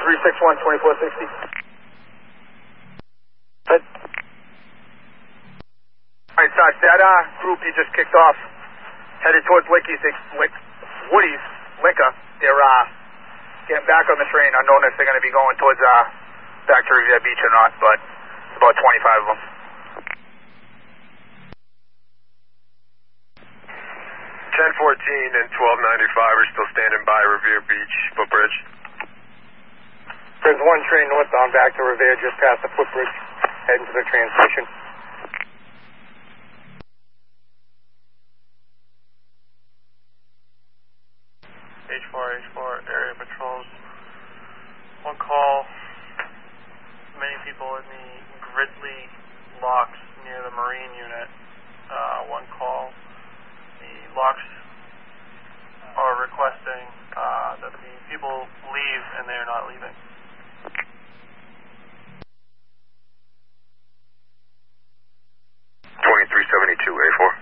361, 2460. Good. Alright, Sarge, that group you just kicked off, headed towards Woody's Liquor, they're getting back on the train. Unknown if they're going to be going towards back to Revere Beach or not, but about 25 of them. 1014 and 1295 are still standing by Revere Beach footbridge. There's one train northbound back to Revere just past the footbridge, heading to the train station. H4, area patrols. One call. Many people in the Gridley locks near the Marine unit. One call. The locks are requesting that the people leave, and they are not leaving. 2372, A4.